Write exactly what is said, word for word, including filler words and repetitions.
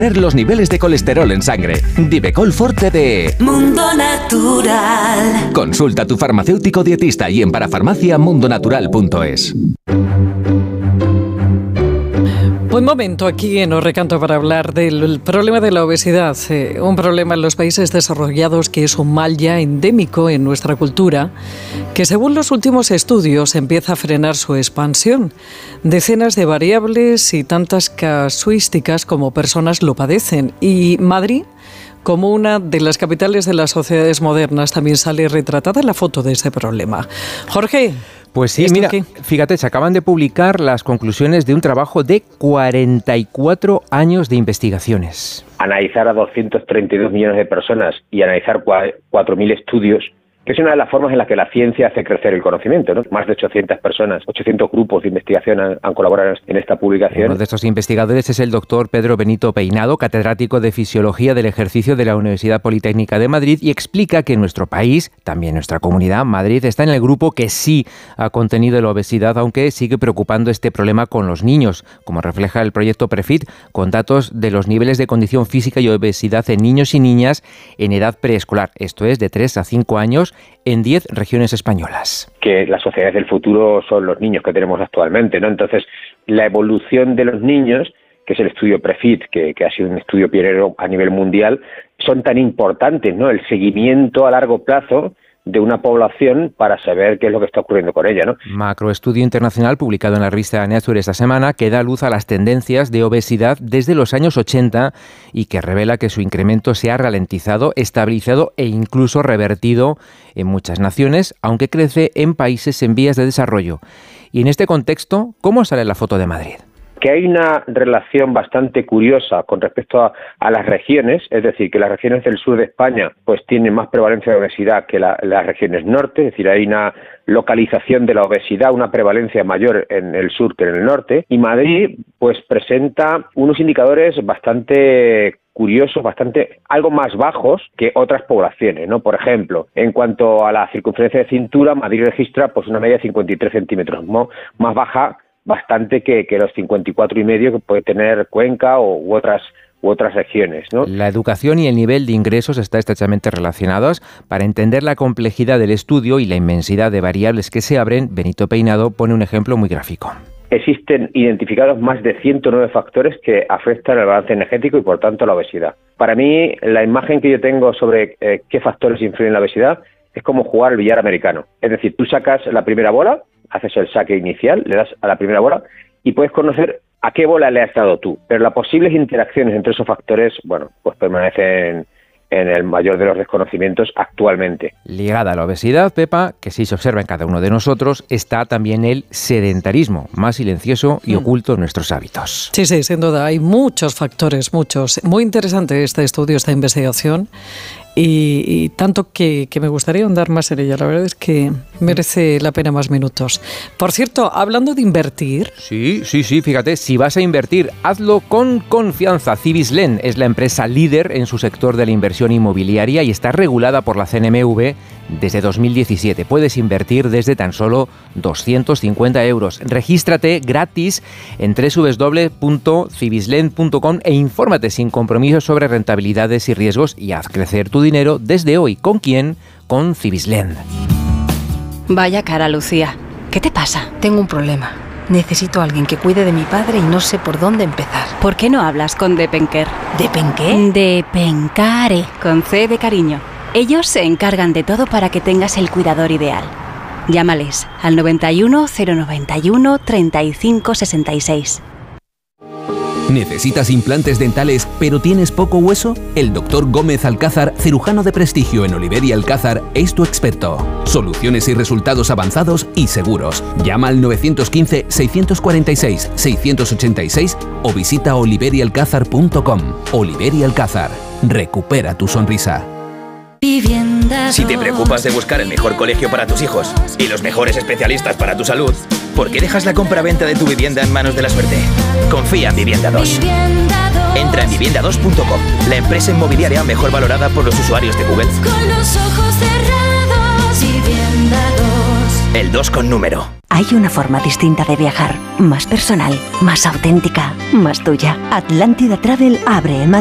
los niveles de colesterol en sangre. Divecol Forte de Mundo Natural. Consulta a tu farmacéutico dietista y en parafarmacia mundo natural punto es. Buen momento aquí en Os Recanto para hablar del problema de la obesidad, eh, un problema en los países desarrollados que es un mal ya endémico en nuestra cultura, que según los últimos estudios empieza a frenar su expansión. Decenas de variables y tantas casuísticas como personas lo padecen. Y Madrid, como una de las capitales de las sociedades modernas, también sale retratada en la foto de ese problema. Jorge. Pues sí, mira, qué? fíjate, se acaban de publicar las conclusiones de un trabajo de cuarenta y cuatro años de investigaciones. Analizar a doscientos treinta y dos millones de personas y analizar cuatro mil estudios, que es una de las formas en las que la ciencia hace crecer el conocimiento, ¿no? Más de ochocientas personas, ochocientos grupos de investigación han, han colaborado en esta publicación. Uno de estos investigadores es el doctor Pedro Benito Peinado, catedrático de Fisiología del Ejercicio de la Universidad Politécnica de Madrid, y explica que en nuestro país, también nuestra comunidad, Madrid, está en el grupo que sí ha contenido la obesidad, aunque sigue preocupando este problema con los niños, como refleja el proyecto PREFIT, con datos de los niveles de condición física y obesidad en niños y niñas en edad preescolar, esto es, de tres a cinco años, en diez regiones españolas. Que las sociedades del futuro son los niños que tenemos actualmente, ¿no? Entonces, la evolución de los niños, que es el estudio PREFIT, que, que ha sido un estudio pionero a nivel mundial, son tan importantes, ¿no? El seguimiento a largo plazo de una población para saber qué es lo que está ocurriendo con ella, ¿no? Macroestudio internacional publicado en la revista Nature esta semana que da luz a las tendencias de obesidad desde los años ochenta y que revela que su incremento se ha ralentizado, estabilizado e incluso revertido en muchas naciones, aunque crece en países en vías de desarrollo. Y en este contexto, ¿cómo sale la foto de Madrid? Que hay una relación bastante curiosa con respecto a, a las regiones, es decir, que las regiones del sur de España pues tienen más prevalencia de obesidad que la, las regiones norte, es decir, hay una localización de la obesidad, una prevalencia mayor en el sur que en el norte, y Madrid pues presenta unos indicadores bastante curiosos, bastante algo más bajos que otras poblaciones, ¿no? Por ejemplo, en cuanto a la circunferencia de cintura, Madrid registra pues una media de cincuenta y tres centímetros, ¿no? Más baja bastante que, que los cincuenta y cuatro y medio que puede tener Cuenca o, u otras u otras regiones, ¿no? La educación y el nivel de ingresos están estrechamente relacionados. Para entender la complejidad del estudio y la inmensidad de variables que se abren, Benito Peinado pone un ejemplo muy gráfico. Existen identificados más de ciento nueve factores que afectan al balance energético y, por tanto, a la obesidad. Para mí, la imagen que yo tengo sobre eh, qué factores influyen en la obesidad es como jugar al billar americano. Es decir, tú sacas la primera bola, haces el saque inicial, le das a la primera bola y puedes conocer a qué bola le has dado tú. Pero las posibles interacciones entre esos factores, bueno, pues permanecen en el mayor de los desconocimientos actualmente. Ligada a la obesidad, Pepa, que sí se observa en cada uno de nosotros, está también el sedentarismo, más silencioso y mm. oculto en nuestros hábitos. Sí, sí, sin duda. Hay muchos factores, muchos. Muy interesante este estudio, esta investigación. Y, y tanto que, que me gustaría ahondar más en ella. La verdad es que merece la pena más minutos. Por cierto, hablando de invertir... Sí, sí, sí, fíjate, si vas a invertir, hazlo con confianza. Cibislen es la empresa líder en su sector de la inversión inmobiliaria y está regulada por la C N M V desde dos mil diecisiete. Puedes invertir desde tan solo doscientos cincuenta euros. Regístrate gratis en doble u doble u doble u punto cibislen punto com e infórmate sin compromiso sobre rentabilidades y riesgos y haz crecer tu dinero desde hoy. ¿Con quién? Con Cibislen. Vaya cara, Lucía. ¿Qué te pasa? Tengo un problema. Necesito a alguien que cuide de mi padre y no sé por dónde empezar. ¿Por qué no hablas con Depenker? ¿Depenqué? Depencare, con C de cariño. Ellos se encargan de todo para que tengas el cuidador ideal. Llámales al noventa y uno, cero noventa y uno, treinta y cinco sesenta y seis. ¿Necesitas implantes dentales pero tienes poco hueso? El doctor Gómez Alcázar, cirujano de prestigio en Oliver y Alcázar, es tu experto. Soluciones y resultados avanzados y seguros. Llama al nueve uno cinco, seis cuatro seis, seis ocho seis o visita oliver y alcázar punto com. Oliver y Alcázar. Recupera tu sonrisa. Si te preocupas de buscar el mejor colegio para tus hijos y los mejores especialistas para tu salud, ¿por qué dejas la compra-venta de tu vivienda en manos de la suerte? Confía en Vivienda dos. Entra en vivienda dos punto com, la empresa inmobiliaria mejor valorada por los usuarios de Google. Con los ojos cerrados, Vivienda dos. El dos con número. Hay una forma distinta de viajar, más personal, más auténtica, más tuya. Atlántida Travel abre en Madrid